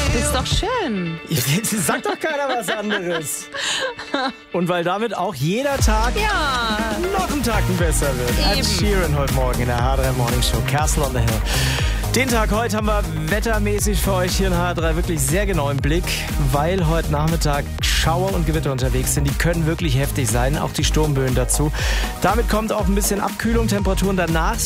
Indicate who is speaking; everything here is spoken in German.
Speaker 1: Ist doch schön.
Speaker 2: Sagt doch keiner was anderes. Und weil damit auch jeder Tag noch einen Tacken besser wird. Ed Sheeran heute Morgen in der H3 Morning Show. Castle on the Hill. Den Tag heute haben wir wettermäßig für euch hier in H3 wirklich sehr genau im Blick, weil heute Nachmittag Schauer und Gewitter unterwegs sind. Die können wirklich heftig sein, auch die Sturmböen dazu. Damit kommt auch ein bisschen Abkühlung, Temperaturen danach